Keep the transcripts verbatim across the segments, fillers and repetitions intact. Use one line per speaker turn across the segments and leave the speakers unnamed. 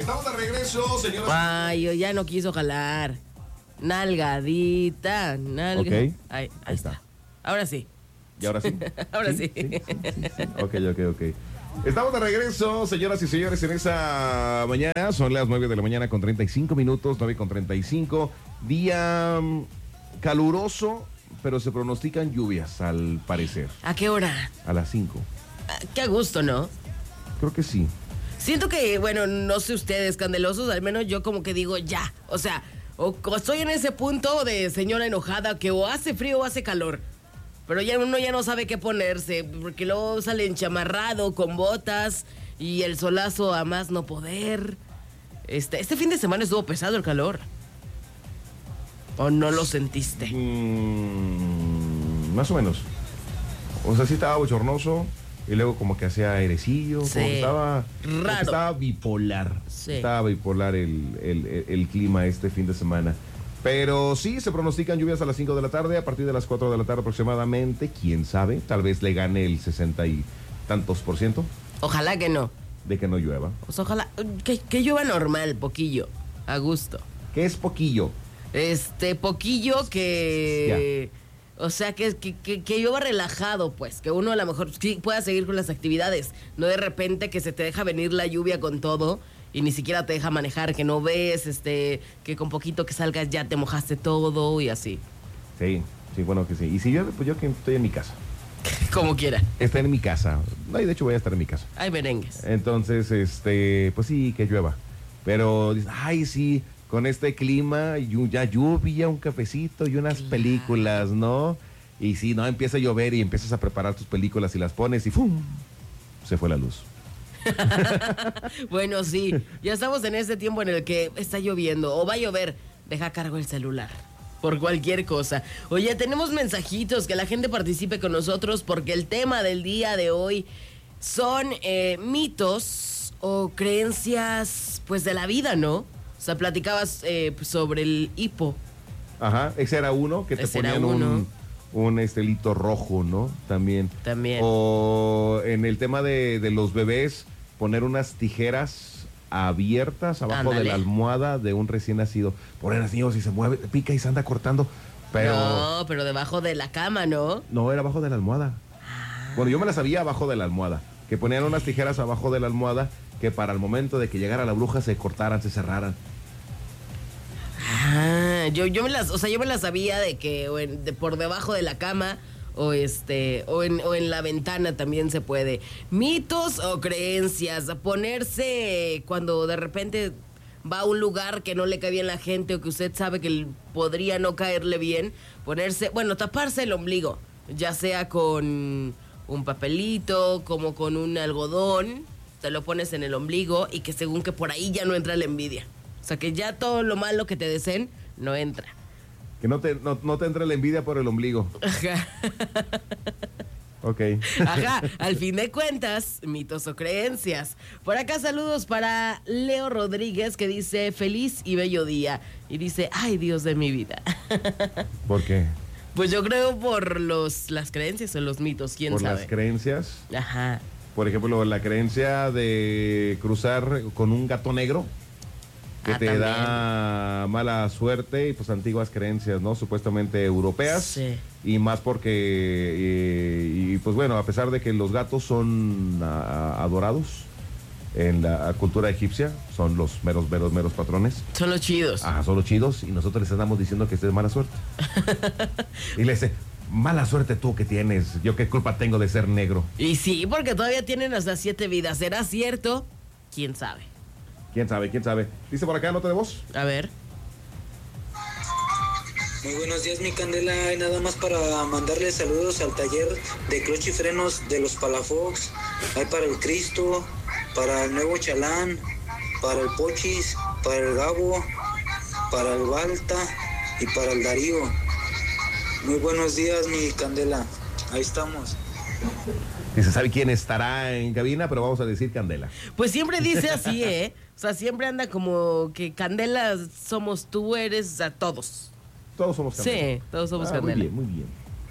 Estamos de regreso, señoras.
Ay, yo ya no quiso jalar. Nalgadita, nalga.
Ok.
Ahí, ahí,
Ahí
está.
está.
Ahora sí.
¿Y ahora sí?
Ahora sí.
Sí, sí, sí, sí. Ok, ok, ok. Estamos de regreso, señoras y señores, en esa mañana. Son las nueve de la mañana con treinta y cinco minutos, nueve con treinta y cinco. Día um, caluroso, pero se pronostican lluvias, al parecer.
¿A qué hora?
A las cinco.
Ah, qué a gusto, ¿no?
Creo que sí.
Siento que, bueno, no sé ustedes, candelosos, al menos yo como que digo ya. O sea, o, o estoy en ese punto de señora enojada que o hace frío o hace calor. Pero ya uno ya no sabe qué ponerse, porque luego sale enchamarrado con botas y el solazo a más no poder. Este, este fin de semana estuvo pesado el calor. ¿O no lo sentiste?
Mm, más o menos. O sea, sí estaba bochornoso y luego como que hacía airecillo.
Sí.
Como que estaba, como que
Raro.
estaba bipolar.
Sí.
Estaba bipolar el, el, el, el clima este fin de semana. Pero sí, se pronostican lluvias a las cinco de la tarde, a partir de las cuatro de la tarde aproximadamente. ¿Quién sabe? Tal vez le gane el sesenta y tantos por ciento
Ojalá que no.
de que no llueva.
Pues ojalá que, que llueva normal, poquillo, a gusto.
¿Qué es poquillo?
Este, poquillo que... O sea, que, que, que, que llueva relajado, pues. Que uno a lo mejor sí pueda seguir con las actividades. No de repente que se te deja venir la lluvia con todo y ni siquiera te deja manejar, que no ves, este, que con poquito que salgas ya te mojaste todo y así.
Sí, sí, bueno que sí. Y si llueve, pues yo que estoy en mi casa.
Como quiera.
Está en mi casa. No, y de hecho voy a estar en mi casa.
Hay merengues.
Entonces, este, pues sí, que llueva. Pero, dices, ay, sí, con este clima, yu- ya lluvia, un cafecito y unas
Claro.
películas, ¿no? Y si no, empieza a llover y empiezas a preparar tus películas y las pones y ¡fum! Se fue la luz.
Bueno, sí, ya estamos en este tiempo en el que está lloviendo o va a llover. Deja a cargo el celular por cualquier cosa. Oye, tenemos mensajitos, que la gente participe con nosotros porque el tema del día de hoy son eh, mitos o creencias, pues, de la vida, ¿no? O sea, platicabas eh, sobre el hipo.
Ajá, ese era uno que te
Ese era
ponían
uno.
un, un estelito rojo, ¿no? También.
También.
O en el tema de, de los bebés, poner unas tijeras abiertas abajo
Ándale.
de la almohada de un recién nacido. Poner así, o si se mueve, pica y se anda cortando. Pero no,
No, pero debajo de la cama, ¿no?
era abajo de la almohada. Bueno, yo me la sabía abajo de la almohada. Que ponían unas tijeras abajo de la almohada que para el momento de que llegara la bruja se cortaran, se cerraran.
Ah, yo, yo me las, o sea, yo me las sabía de que o en- de por debajo de la cama o este o en, o en la ventana también se puede. Mitos o creencias, ponerse cuando de repente va a un lugar que no le cae bien la gente o que usted sabe que l- podría no caerle bien, ponerse, bueno, taparse el ombligo, ya sea con un papelito, como con un algodón, te lo pones en el ombligo y que según que por ahí ya no entra la envidia. O sea, que ya todo lo malo que te deseen no entra.
Que no te, no, no te entre la envidia por el ombligo.
Ajá.
Ok.
Ajá, al fin de cuentas, mitos o creencias. Por acá saludos para Leo Rodríguez que dice feliz y bello día. Y dice, ay Dios de mi vida.
¿Por qué?
Pues yo creo por los las creencias o los mitos, quién
Por
sabe.
las creencias.
Ajá.
Por ejemplo, la creencia de cruzar con un gato negro que
Ah,
te
también.
da mala suerte y pues antiguas creencias, ¿no? Supuestamente europeas.
Sí.
Y más porque, eh, y pues bueno, a pesar de que los gatos son ah, adorados en la cultura egipcia, son los meros, meros, meros patrones.
Son los chidos.
Ah, son los chidos y nosotros les andamos diciendo que es de mala suerte. Y le dice, mala suerte tú que tienes, yo qué culpa tengo de ser negro.
Y sí, porque todavía tienen hasta siete vidas. ¿Será cierto? ¿Quién sabe?
¿Quién sabe? ¿Quién sabe? Dice por acá, nota de voz.
A ver.
Muy buenos días, mi Candela. Y nada más para mandarle saludos al taller de cloche y frenos de los Palafox. Hay para el Cristo, para el nuevo Chalán, para el Pochis, para el Gabo, para el Balta y para el Darío. Muy buenos días, mi Candela. Ahí estamos.
Dice, ¿sabe quién estará en cabina? Pero vamos a decir Candela.
Pues siempre dice así, ¿eh? O sea, siempre anda como que Candela somos tú, eres a todos.
Todos somos Candela.
Sí, todos somos
Ah, muy
Candela.
bien, muy bien.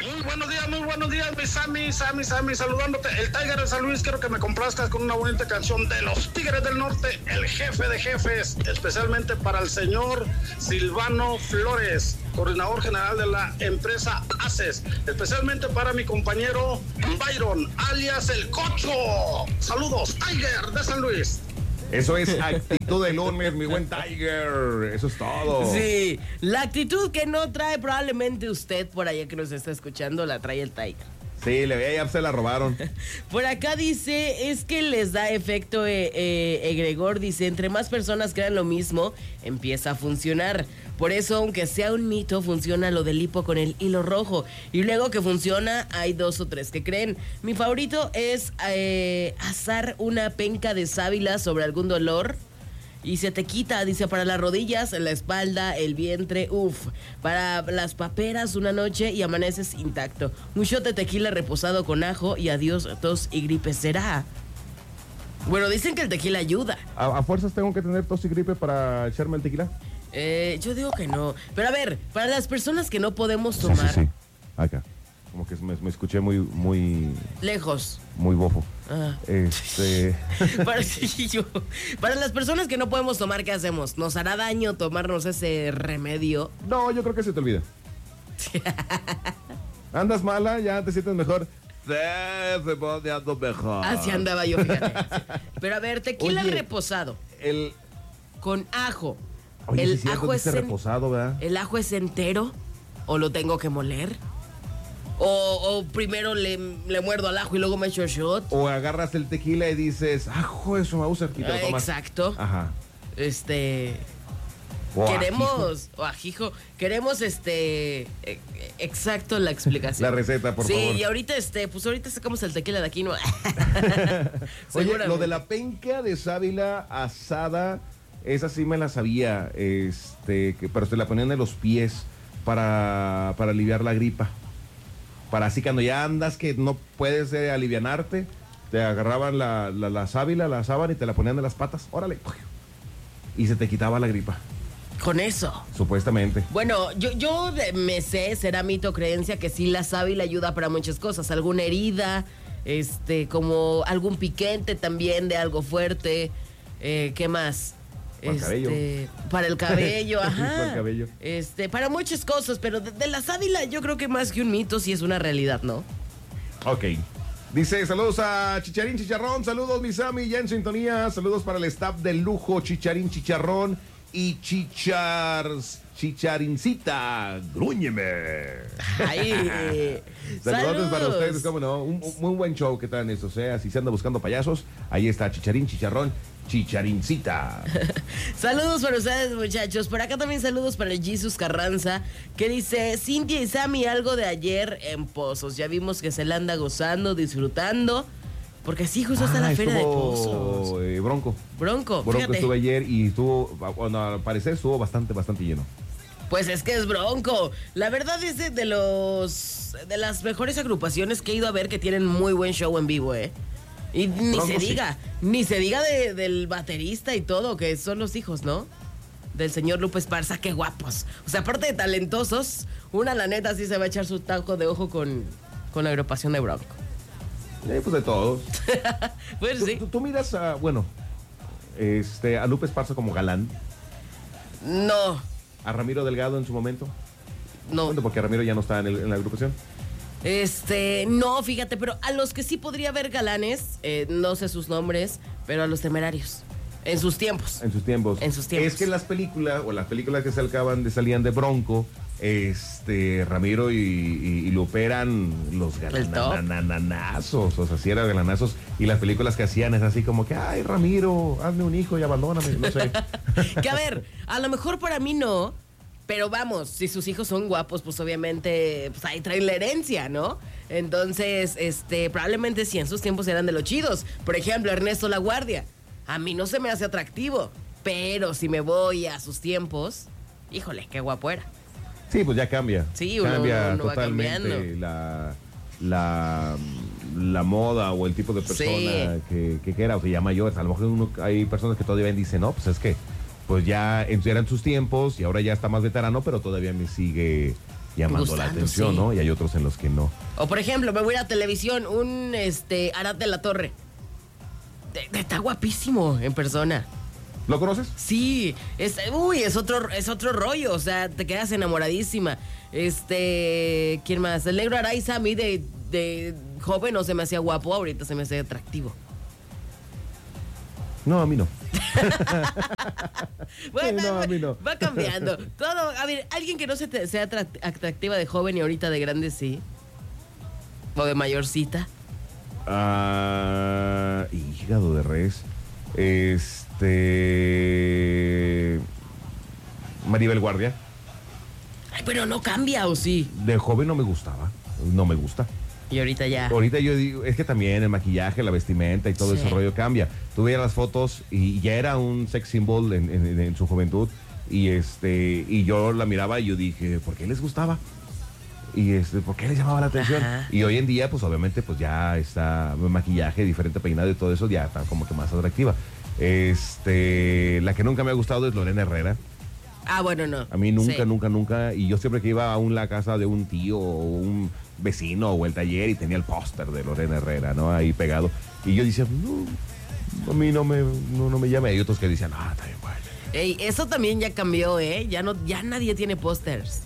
Muy buenos días, muy buenos días, mi Sammy, Sammy, Sammy, saludándote. El Tiger de San Luis, quiero que me complazcas con una bonita canción de los Tigres del Norte, el jefe de jefes, especialmente para el señor Silvano Flores, coordinador general de la empresa ACES, especialmente para mi compañero Byron, alias El Cocho. Saludos, Tiger de San Luis.
Eso es actitud de lunes, mi buen Tiger. Eso es todo.
Sí, la actitud que no trae probablemente usted por allá que nos está escuchando, la trae el Tiger.
Sí, le veía, ya se la robaron.
Por acá dice, es que les da efecto eh, eh, egregor, dice, entre más personas crean lo mismo, empieza a funcionar. Por eso, aunque sea un mito, funciona lo del hipo con el hilo rojo. Y luego que funciona, hay dos o tres que creen. Mi favorito es eh, asar una penca de sábila sobre algún dolor y se te quita, dice, para las rodillas, la espalda, el vientre, uff. Para las paperas una noche y amaneces intacto. Un shot de tequila reposado con ajo y adiós tos y gripe será. Bueno, dicen que el tequila ayuda.
¿A, a fuerzas tengo que tener tos y gripe para echarme el tequila?
Eh, yo digo que no. Pero a ver, para las personas que no podemos tomar...
Sí, sí, sí. Acá. Como que me, me escuché muy, muy...
Lejos.
Muy bofo.
Ah.
Este...
para, sí, yo, para las personas que no podemos tomar, ¿qué hacemos? ¿Nos hará daño tomarnos ese remedio?
No, yo creo que se te olvida. ¿Andas mala? ¿Ya te sientes mejor? Sí, se pone ando mejor.
Así andaba yo, fíjate. Pero a ver, tequila
Oye,
reposado.
El...
Con ajo.
Oye,
el
sí,
ajo es en-
reposado, ¿verdad?
¿El ajo es entero o lo tengo que moler? O, o primero le, le muerdo al ajo y luego me echo shot.
O agarras el tequila y dices, ajo, eso me gusta. Y te lo
Ah,
tomas.
exacto.
Ajá.
Este...
O
Queremos, o ajijo, queremos este, e- exacto la explicación.
La receta, por
sí,
favor.
Sí, y ahorita este, pues ahorita sacamos el tequila de aquí, ¿no?
Oye,
Seguramente.
lo de la penca de sábila asada, esa sí me la sabía, este, que, pero se la ponían en los pies para, para aliviar la gripa. Para así cuando ya andas que no puedes eh, alivianarte, te agarraban la, la, la sábila, la asaban y te la ponían en las patas, órale, y se te quitaba la gripa,
Con eso.
supuestamente.
Bueno, yo, yo de- me sé, será mito o creencia, que sí la sábila ayuda para muchas cosas. Alguna herida, este, como algún piquete también de algo fuerte. Eh, ¿Qué más?
Para el cabello.
Este, para el cabello, ajá.
Para el cabello.
Este, para muchas cosas, pero de, de la sábila yo creo que más que un mito sí es una realidad, ¿no?
Ok. Dice, saludos a Chicharín Chicharrón, saludos mi Sammy, ya en sintonía, saludos para el staff del lujo, Chicharín Chicharrón y Chichars, Chicharincita, grúñeme.
Ay,
Saludos para
saludos.
ustedes, cómo no, un, un muy buen show que traen estos, ¿eh? Si se anda buscando payasos, ahí está Chicharín Chicharrón, Chicharincita.
Saludos para ustedes, muchachos. Por acá también saludos para el Jesus Carranza, que dice, Cintia y Sammy, algo de ayer en Pozos. Ya vimos que se la anda gozando, disfrutando, porque sí, justo está
Ah,
la feria de
estuvo,
Pozos.
eh, Bronco.
Bronco,
Bronco
fíjate.
estuvo ayer y estuvo, bueno, al parecer estuvo bastante, bastante lleno.
Pues es que es Bronco. La verdad es de, de los de las mejores agrupaciones que he ido a ver que tienen muy buen show en vivo, ¿eh? Y ni
Bronco
se
sí.
diga, ni se diga de- del baterista y todo, que son los hijos, ¿no? Del señor Lupe Esparza, qué guapos. O sea, aparte de talentosos, una la neta sí se va a echar su taco de ojo con, con la agrupación de Bronco.
Eh, pues de todos.
Pues
¿Tú,
sí.
tú- tú miras a, bueno, este, a Lupe Esparza como galán,
No,
a Ramiro Delgado en su momento?
no.
Bueno, porque Ramiro ya no está en, el- en la agrupación.
Este, no, fíjate, pero a los que sí podría ver galanes, eh, no sé sus nombres, pero a los Temerarios. En sus tiempos.
En sus tiempos.
En sus tiempos.
Es que las películas, o las películas que se acaban de salían de Bronco, este, Ramiro y, y, y Lupe eran los
El top.
galanazos, o sea, sí eran galanazos, y las películas que hacían es así como que, ay, Ramiro, hazme un hijo y abandóname, no sé.
Que a ver, a lo mejor para mí no, pero vamos, si sus hijos son guapos, pues obviamente pues ahí traen la herencia, ¿no? Entonces, este, probablemente sí en sus tiempos eran de los chidos. Por ejemplo, Ernesto La Guardia. A mí no se me hace atractivo, pero si me voy a sus tiempos, híjole, qué guapo era.
Sí, pues ya cambia.
Sí, uno-
cambia
uno va
totalmente
cambiando.
la, la, la moda o el tipo de persona
Sí.
que, que, que era, o sea, ya mayores. A lo mejor uno, hay personas que todavía dicen, no, pues es que pues ya en- eran sus tiempos y ahora ya está más veterano, pero todavía me sigue llamando
Gustando,
la atención,
sí.
¿no? Y hay otros en los que no.
O por ejemplo, me voy a ir a televisión, un este Arad de la Torre. De- de- Está guapísimo en persona.
¿Lo conoces?
Sí, es, uy, es otro, es otro rollo, o sea, te quedas enamoradísima. Este, ¿quién más? El negro Araiza, a mí de, de joven no se me hacía guapo, ahorita se me hace atractivo.
No, a mí no.
Bueno,
Sí, no, a mí no.
va cambiando. Todo, a ver, alguien que no se te- sea atract- atractiva de joven y ahorita de grande sí. O de mayorcita.
Ah, hígado de res. Este. Maribel Guardia.
Ay, pero no cambia, ¿o sí?
De joven no me gustaba. No me gusta.
Y ahorita ya.
Ahorita yo digo, es que también el maquillaje, la vestimenta y todo
Sí.
ese rollo cambia. Tú veías las fotos y ya era un sex symbol en, en- en su juventud. Y este, y yo la miraba y yo dije, ¿por qué les gustaba? Y este, ¿por qué les llamaba la atención?
Ajá.
Y hoy en día, pues obviamente, pues ya está maquillaje, diferente peinado y todo eso, ya está como que más atractiva. Este, la que nunca me ha gustado es Lorena Herrera.
Ah, bueno, no.
A mí nunca,
Sí.
nunca, nunca. Y yo siempre que iba a un- la casa de un tío o un vecino o el taller y tenía el póster de Lorena Herrera, ¿no? Ahí pegado. Y yo decía, no, a mí no me, no, no me llama. Hay otros que decían, ah, está bien, bueno.
Ey, eso también ya cambió, ¿eh? Ya no, ya nadie tiene pósters.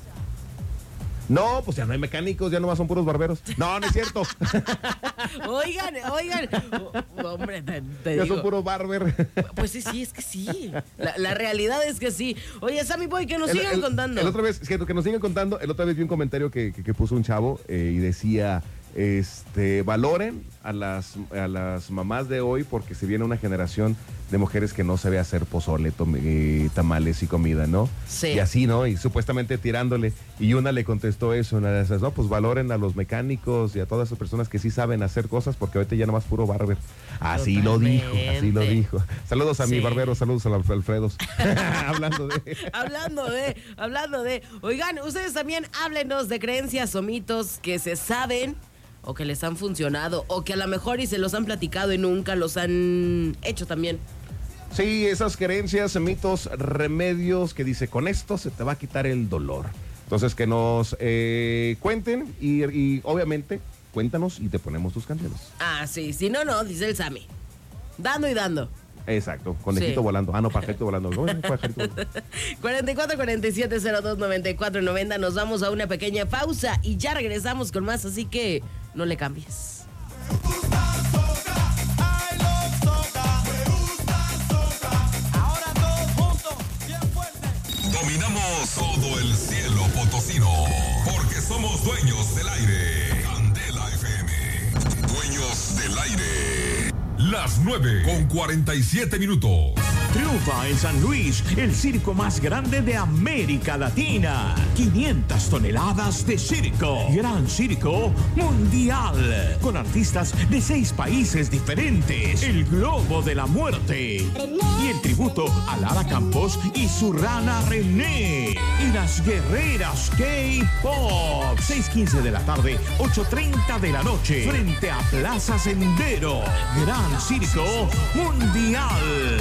No, pues ya no hay mecánicos, ya nomás son puros barberos. No, no es cierto.
Oigan, oigan. Oh, hombre, te, te
Ya
digo.
son puros barber.
Pues sí, sí, es que sí. La, la realidad es que sí. Oye, Sammy Boy, que nos
El-
sigan
el-
contando.
El otra vez, que, que nos sigan contando, el otra vez vi un comentario que, que- que puso un chavo eh, y decía, este, valoren a las, a las mamás de hoy porque se viene una generación de mujeres que no sabe hacer pozole, tom- eh, tamales y comida, ¿no?
Sí.
Y así, ¿no? Y supuestamente tirándole. Y una le contestó eso, una de esas, no, pues valoren a los mecánicos y a todas esas personas que sí saben hacer cosas porque ahorita ya nomás puro barber. Así lo dijo, así lo
Totalmente.
dijo. Saludos a mi
Sí.
barbero, saludos a los Alfredos. Hablando de...
Hablando de, hablando de. Oigan, ustedes también háblenos de creencias o mitos que se saben o que les han funcionado o que a lo mejor y se los han platicado y nunca los han hecho también.
Sí, esas creencias, mitos, remedios que dice, con esto se te va a quitar el dolor. Entonces que nos eh, cuenten y, y obviamente cuéntanos y te ponemos tus canciones.
Ah, sí, si no, no, dice el Sammy. Dando y dando.
Exacto, conejito
Sí.
volando. Ah, no, pajarito volando. No, pajarito volando.
cuarenta y cuatro, cuarenta y siete, cero dos, noventa y cuatro, noventa. Nos vamos a una pequeña pausa y ya regresamos con más, así que no le cambies.
Dominamos todo el cielo potosino, porque somos dueños del aire. Candela F M, dueños del aire. Las nueve con cuarenta y siete minutos.
Triunfa en San Luis, el circo más grande de América Latina. quinientas toneladas de circo. Gran Circo Mundial. Con artistas de seis países diferentes. El Globo de la Muerte. Y el tributo a Lara Campos y su rana René. Y las guerreras K-Pop. seis quince de la tarde, ocho treinta de la noche. Frente a Plaza Sendero. Gran Circo Mundial.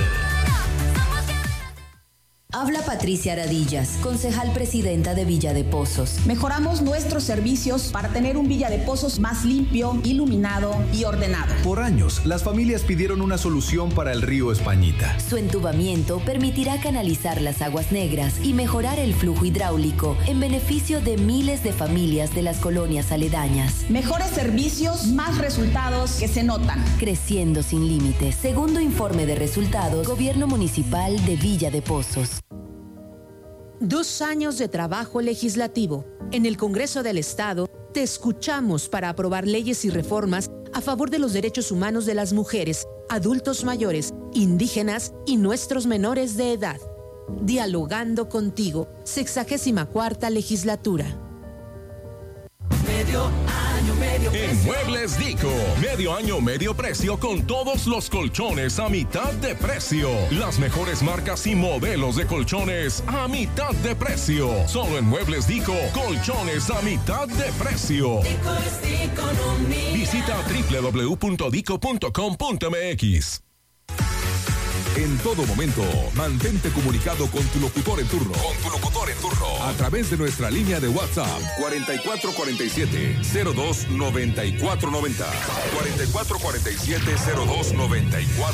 Habla Patricia Aradillas, concejal presidenta de Villa de Pozos.
Mejoramos nuestros servicios para tener un Villa de Pozos más limpio, iluminado y ordenado.
Por años, las familias pidieron una solución para el río Españita.
Su entubamiento permitirá canalizar las aguas negras y mejorar el flujo hidráulico en beneficio de miles de familias de las colonias aledañas.
Mejores servicios, más resultados que se notan.
Creciendo sin límites. Segundo informe de resultados, Gobierno Municipal de Villa de Pozos.
Dos años de trabajo legislativo. En el Congreso del Estado, te escuchamos para aprobar leyes y reformas a favor de los derechos humanos de las mujeres, adultos mayores, indígenas y nuestros menores de edad. Dialogando contigo, sexagésima cuarta legislatura.
Medio año, medio
En
precio.
Muebles Dico, medio año, medio precio con todos los colchones a mitad de precio. Las mejores marcas y modelos de colchones a mitad de precio. Solo en Muebles Dico, colchones a mitad de precio.
Dico es economía.
Visita doble u doble u doble u punto dico punto com punto m x.
En todo momento, mantente comunicado con tu locutor en turno. Con tu locutor en turno. A través de nuestra línea de WhatsApp cuarenta y cuatro cuarenta y siete, cero dos noventa y cuatro noventa. cuarenta y cuatro cuarenta y siete, cero dos noventa y cuatro